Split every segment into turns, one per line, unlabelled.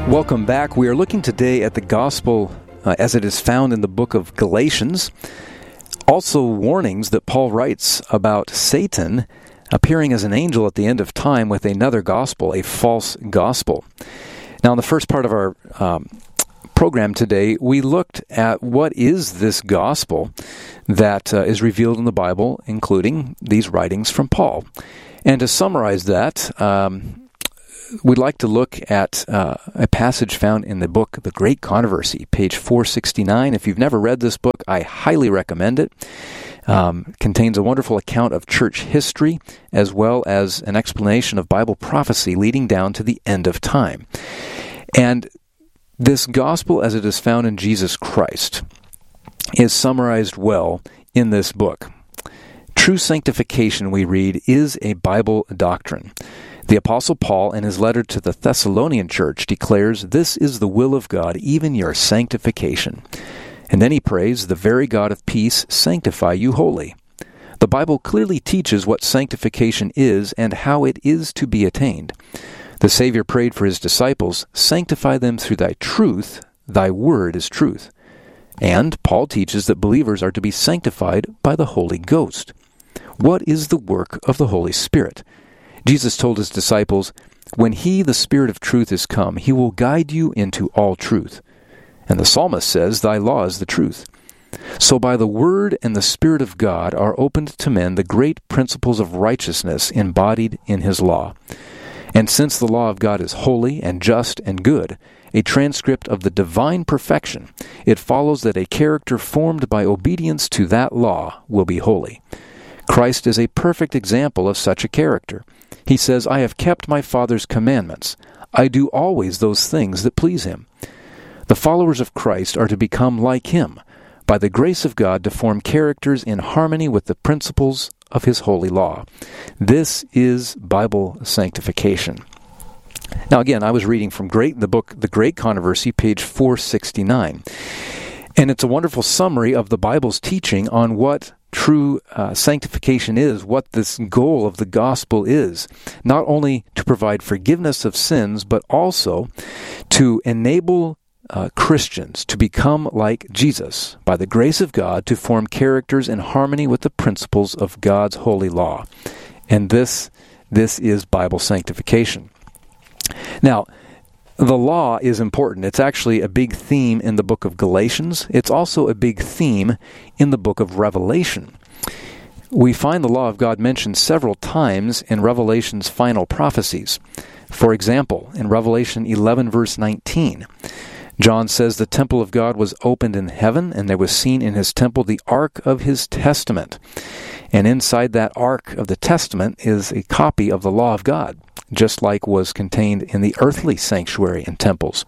Welcome back. We are looking today at the gospel as it is found in the book of Galatians. Also warnings that Paul writes about Satan appearing as an angel at the end of time with another gospel, a false gospel. Now, in the first part of our program today, we looked at what is this gospel that is revealed in the Bible, including these writings from Paul. And to summarize that, we'd like to look at a passage found in the book, The Great Controversy, page 469. If you've never read this book, I highly recommend it. It contains a wonderful account of church history, as well as an explanation of Bible prophecy leading down to the end of time. And this gospel, as it is found in Jesus Christ, is summarized well in this book. True sanctification, we read, is a Bible doctrine. The Apostle Paul, in his letter to the Thessalonian church, declares, "This is the will of God, even your sanctification." And then he prays, "The very God of peace sanctify you wholly." The Bible clearly teaches what sanctification is and how it is to be attained. The Savior prayed for his disciples, "Sanctify them through thy truth, thy word is truth." And Paul teaches that believers are to be sanctified by the Holy Ghost. What is the work of the Holy Spirit? Jesus told his disciples, "When he, the Spirit of truth, is come, he will guide you into all truth." And the psalmist says, "Thy law is the truth." So by the word and the Spirit of God are opened to men the great principles of righteousness embodied in his law. And since the law of God is holy and just and good, a transcript of the divine perfection, it follows that a character formed by obedience to that law will be holy. Christ is a perfect example of such a character. He says, "I have kept my Father's commandments. I do always those things that please him." The followers of Christ are to become like him, by the grace of God to form characters in harmony with the principles of his holy law. This is Bible sanctification. Now again, I was reading from the book The Great Controversy, page 469. And it's a wonderful summary of the Bible's teaching on what true sanctification is, what this goal of the gospel is, not only to provide forgiveness of sins, but also to enable Christians to become like Jesus, by the grace of God, to form characters in harmony with the principles of God's holy law. And this is Bible sanctification. Now, the law is important. It's actually a big theme in the book of Galatians. It's also a big theme in the book of Revelation. We find the law of God mentioned several times in Revelation's final prophecies. For example, in Revelation 11, verse 19, John says, "The temple of God was opened in heaven, and there was seen in his temple the ark of his testament." And inside that ark of the testament is a copy of the law of God, just like was contained in the earthly sanctuary and temples.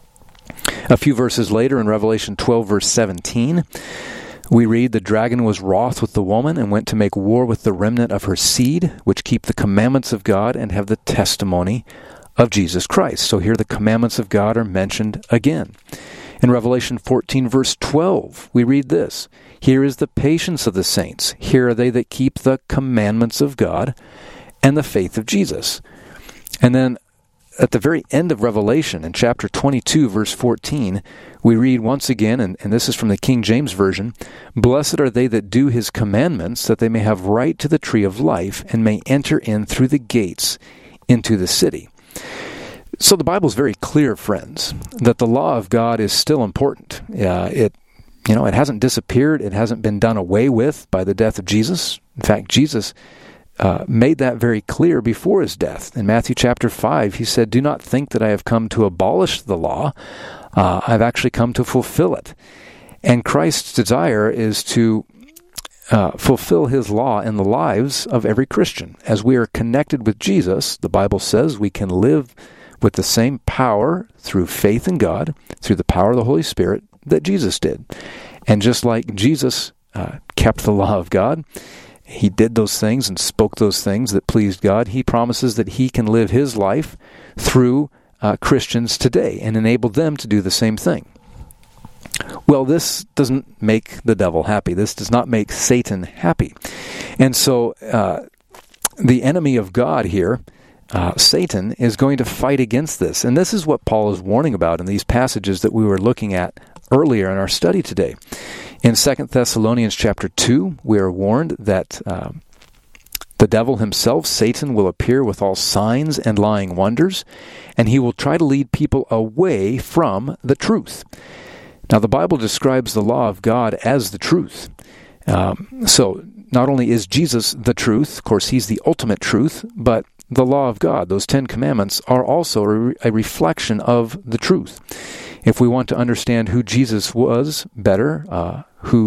A few verses later, in Revelation 12, verse 17, we read, "The dragon was wroth with the woman and went to make war with the remnant of her seed, which keep the commandments of God and have the testimony of Jesus Christ." So here the commandments of God are mentioned again. In Revelation 14, verse 12, we read this, "Here is the patience of the saints. Here are they that keep the commandments of God and the faith of Jesus." And then at the very end of Revelation, in chapter 22, verse 14, we read once again, and this is from the King James Version, "Blessed are they that do his commandments, that they may have right to the tree of life, and may enter in through the gates into the city." So the Bible is very clear, friends, that the law of God is still important. It hasn't disappeared. It hasn't been done away with by the death of Jesus. In fact, Jesus made that very clear before his death. In Matthew chapter 5, he said, "Do not think that I have come to abolish the law. I've actually come to fulfill it." And Christ's desire is to fulfill his law in the lives of every Christian. As we are connected with Jesus, the Bible says we can live with the same power through faith in God, through the power of the Holy Spirit, that Jesus did. And just like Jesus kept the law of God, he did those things and spoke those things that pleased God, he promises that he can live his life through Christians today and enable them to do the same thing. Well, this doesn't make the devil happy. This does not make Satan happy. And so the enemy of God here Satan is going to fight against this. And this is what Paul is warning about in these passages that we were looking at earlier in our study today. In 2 Thessalonians chapter 2, we are warned that the devil himself, Satan, will appear with all signs and lying wonders, and he will try to lead people away from the truth. Now, the Bible describes the law of God as the truth. So, not only is Jesus the truth, of course, he's the ultimate truth, but the law of God, those 10 commandments, are also a reflection of the truth. If we want to understand who Jesus was better, who